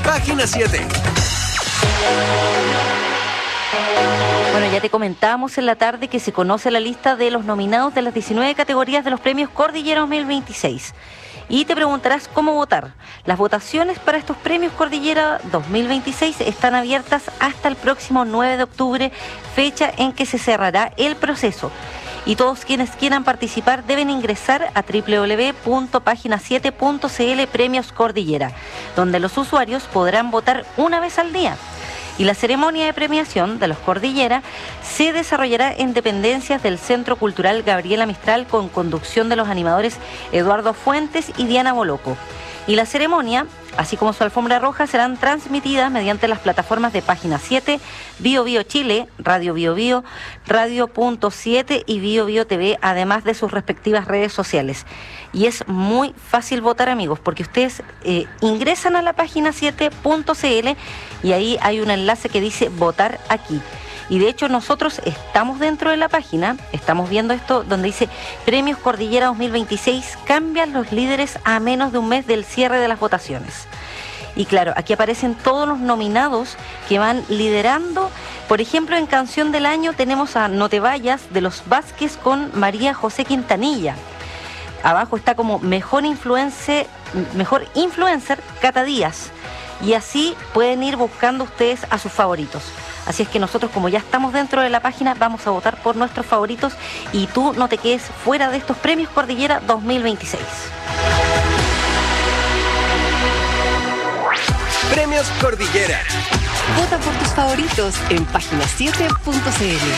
Página 7. Bueno, ya te comentábamos en la tarde que se conoce la lista de los nominados de las 19 categorías de los premios Cordillera 2026. Y te preguntarás cómo votar. Las votaciones para estos premios Cordillera 2026 están abiertas hasta el próximo 9 de octubre, fecha en que se cerrará el proceso. Y todos quienes quieran participar deben ingresar a www.pagina7.cl Premios Cordillera, donde los usuarios podrán votar una vez al día. Y la ceremonia de premiación de los Cordillera se desarrollará en dependencias del Centro Cultural Gabriela Mistral con conducción de los animadores Eduardo Fuentes y Diana Boloco. Y la ceremonia, así como su alfombra roja, serán transmitidas mediante las plataformas de Página 7, Bio Bio Chile, Radio Bio Bio, Radio.7 y Bio Bio TV, además de sus respectivas redes sociales. Y es muy fácil votar, amigos, porque ustedes ingresan a la Página 7.cl y ahí hay un enlace que dice votar aquí. Y de hecho nosotros estamos dentro de la página, estamos viendo esto donde dice Premios Cordillera 2026, cambian los líderes a menos de un mes del cierre de las votaciones. Y claro, aquí aparecen todos los nominados que van liderando. Por ejemplo, en Canción del Año tenemos a No Te Vayas de los Vázquez con María José Quintanilla. Abajo está como mejor influencer Cata Díaz. Y así pueden ir buscando ustedes a sus favoritos. Así es que nosotros, como ya estamos dentro de la página, vamos a votar por nuestros favoritos y tú no te quedes fuera de estos premios Cordillera 2026. Premios Cordillera. Vota por tus favoritos en página7.cl.